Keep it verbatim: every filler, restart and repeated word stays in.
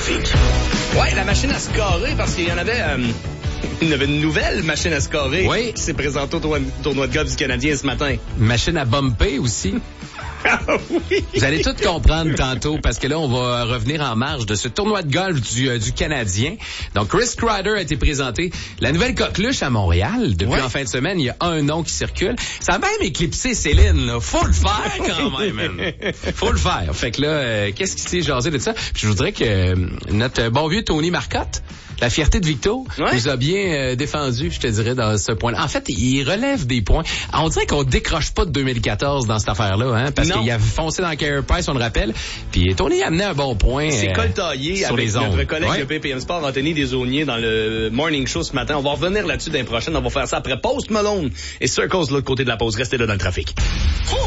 trafic. Ouais, la machine à scorer, parce qu'il y en avait... Euh, il y avait une nouvelle machine à scorer oui. qui s'est présentée au tournoi, tournoi de golf du Canadien ce matin. Machine à bumper aussi. Ah oui! Vous allez tout comprendre tantôt parce que là, on va revenir en marge de ce tournoi de golf du, euh, du Canadien. Donc, Chris Kreider a été présenté. La nouvelle coqueluche à Montréal. Depuis ouais. en fin de semaine, il y a un nom qui circule. Ça a même éclipsé Céline, là. Faut le faire quand même, man. Faut le faire. Fait que là, euh, qu'est-ce qui s'est jasé de ça? Puis je voudrais que euh, notre bon vieux Tony Marcotte, la fierté de Victo, ouais. nous a bien euh, défendu, je te dirais, dans ce point-là. En fait, il relève des points. On dirait qu'on décroche pas de deux mille quatorze dans cette affaire-là, hein, parce non. qu'il a foncé dans Carey Price, on le rappelle. Puis Tony a amené un bon point. C'est euh, coltaillé sur avec les notre ondes. collègue ouais. de P P M Sport, Anthony Desaulniers, dans le Morning Show ce matin. On va revenir là-dessus dans les prochaines. On va faire ça après Post Malone et Circles de l'autre côté de la pause. Restez là dans le trafic.